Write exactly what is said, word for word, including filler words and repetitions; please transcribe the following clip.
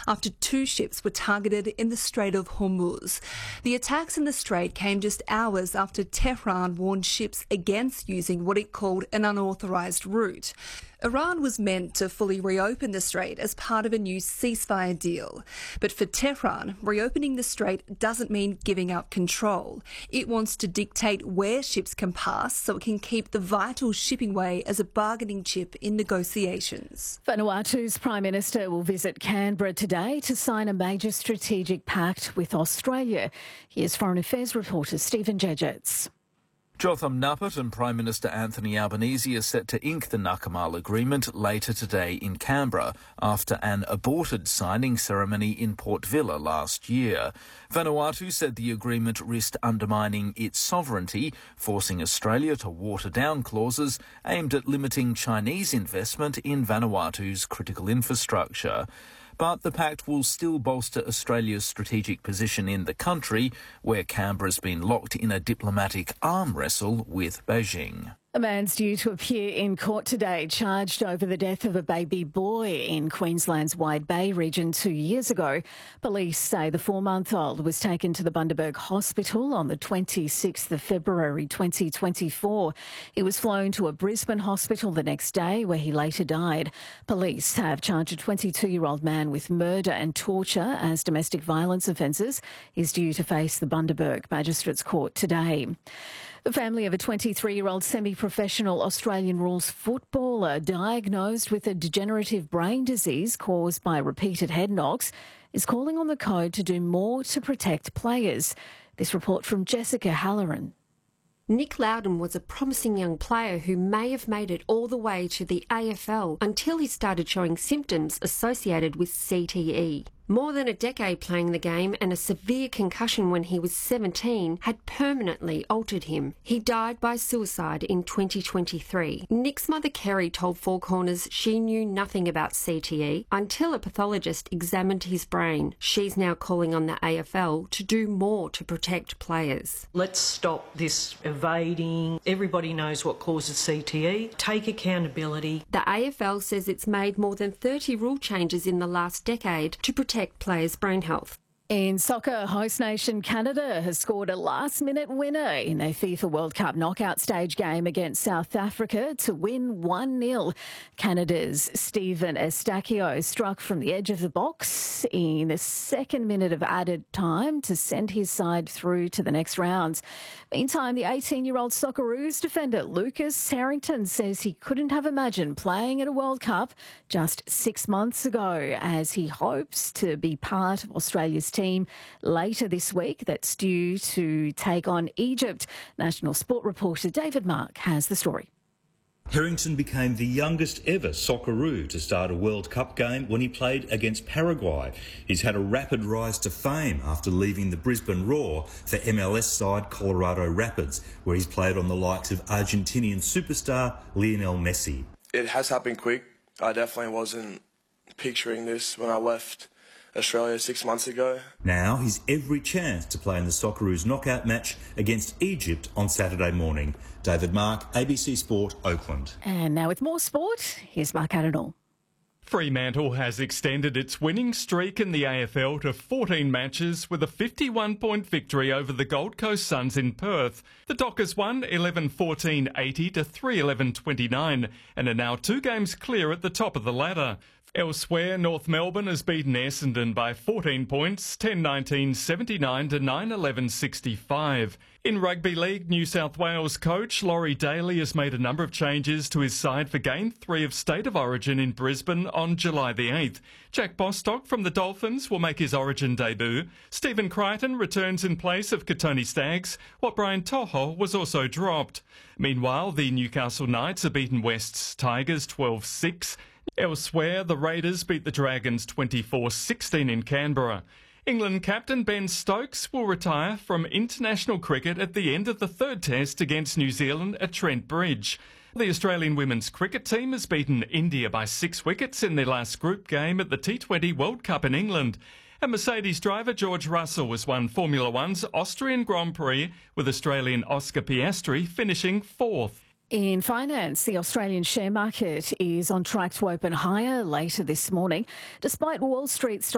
after two ships were targeted in the Strait of Hormuz. The attacks in the strait came just hours after Tehran warned ships against using what it called an unauthorised route. Iran was meant to fully reopen the strait as part of a new ceasefire deal. But for Tehran, reopening the strait doesn't mean giving up control. It wants to dictate where ships can pass so it can keep the vital shipping way as a bargaining chip in negotiations. Vanuatu's Prime Minister will visit Canberra today to sign a major strategic pact with Australia. Here's Foreign Affairs reporter Stephen Jedgetts. Jotham Nappat and Prime Minister Anthony Albanese are set to ink the Nakamal Agreement later today in Canberra after an aborted signing ceremony in Port Vila last year. Vanuatu said the agreement risked undermining its sovereignty, forcing Australia to water down clauses aimed at limiting Chinese investment in Vanuatu's critical infrastructure. But the pact will still bolster Australia's strategic position in the country, where Canberra's been locked in a diplomatic arm wrestle with Beijing. A man's due to appear in court today, charged over the death of a baby boy in Queensland's Wide Bay region two years ago. Police say the four-month-old was taken to the Bundaberg Hospital on the twenty-sixth of February twenty twenty-four. He was flown to a Brisbane hospital the next day, where he later died. Police have charged a twenty-two-year-old man with murder and torture as domestic violence offences. He's due to face the Bundaberg Magistrates Court today. The family of a twenty-three-year-old semi-professional Australian rules footballer diagnosed with a degenerative brain disease caused by repeated head knocks is calling on the code to do more to protect players. This report from Jessica Halloran. Nick Loudon was a promising young player who may have made it all the way to the A F L until he started showing symptoms associated with C T E. More than a decade playing the game and a severe concussion when he was seventeen had permanently altered him. He died by suicide in twenty twenty-three. Nick's mother Kerry told Four Corners she knew nothing about C T E until a pathologist examined his brain. She's now calling on the A F L to do more to protect players. Let's stop this evading. Everybody knows what causes C T E. Take accountability. The A F L says it's made more than thirty rule changes in the last decade to protect players' brain health. In soccer, host nation Canada has scored a last-minute winner in their FIFA World Cup knockout stage game against South Africa to win one nil. Canada's Stephen Eustachio struck from the edge of the box in the second minute of added time to send his side through to the next round. Meantime, the eighteen-year-old Socceroos defender Lucas Harrington says he couldn't have imagined playing at a World Cup just six months ago, as he hopes to be part of Australia's team later this week that's due to take on Egypt. National Sport reporter David Mark has the story. Harrington became the youngest ever Socceroo to start a World Cup game when he played against Paraguay. He's had a rapid rise to fame after leaving the Brisbane Roar for M L S side Colorado Rapids, where he's played on the likes of Argentinian superstar Lionel Messi. It has happened quick. I definitely wasn't picturing this when I left Australia six months ago. Now he's every chance to play in the Socceroos knockout match against Egypt on Saturday morning. David Mark, A B C Sport, Oakland. And now with more sport, here's Mark Adenall. Fremantle has extended its winning streak in the A F L to fourteen matches with a fifty-one point victory over the Gold Coast Suns in Perth. The Dockers won eleven fourteen eighty to three eleven twenty-nine and are now two games clear at the top of the ladder. Elsewhere, North Melbourne has beaten Essendon by fourteen points, ten nineteen seventy-nine to nine eleven sixty-five. In Rugby League, New South Wales coach Laurie Daly has made a number of changes to his side for Game three of State of Origin in Brisbane on July the eighth. Jack Bostock from the Dolphins will make his Origin debut. Stephen Crichton returns in place of Katoni Staggs, while Brian To'o was also dropped. Meanwhile, the Newcastle Knights have beaten West's Tigers twelve six. Elsewhere, the Raiders beat the Dragons twenty-four sixteen in Canberra. England captain Ben Stokes will retire from international cricket at the end of the third test against New Zealand at Trent Bridge. The Australian women's cricket team has beaten India by six wickets in their last group game at the T twenty World Cup in England. And Mercedes driver George Russell has won Formula One's Austrian Grand Prix, with Australian Oscar Piastri finishing fourth. In finance, the Australian share market is on track to open higher later this morning, despite Wall Street